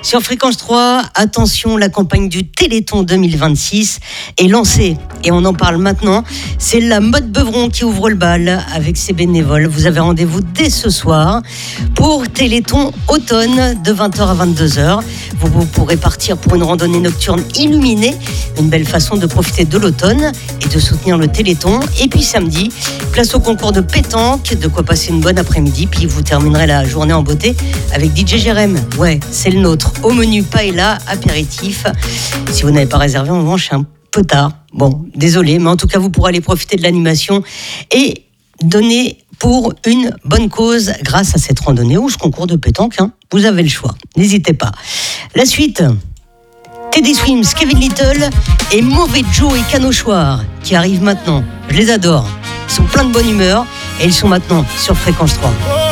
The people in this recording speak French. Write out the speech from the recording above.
Sur Fréquence 3, attention, la campagne du Téléthon 2026 est lancée et on en parle maintenant. C'est la Mode Beuvron qui ouvre le bal avec ses bénévoles. Vous avez rendez-vous dès ce soir pour Téléthon automne de 20h à 22h. Vous pourrez partir pour une randonnée nocturne illuminée, une belle façon de profiter de l'automne et de soutenir le Téléthon. Et puis samedi, place au concours de pétanque, de quoi passer une bonne après-midi. Puis vous terminerez la journée en beauté avec DJ Jérém. Ouais, c'est le nôtre. Au menu paella, apéritif. Si vous n'avez pas réservé, en revanche, c'est un peu tard. Bon, désolé, mais en tout cas, vous pourrez aller profiter de l'animation et donner pour une bonne cause grâce à cette randonnée ou ce concours de pétanque. Vous avez le choix. N'hésitez pas. La suite, Teddy Swims, Kevin Little et Mauvais Joe et Canochoir qui arrivent maintenant. Je les adore. Ils sont pleins de bonne humeur et ils sont maintenant sur Fréquence 3.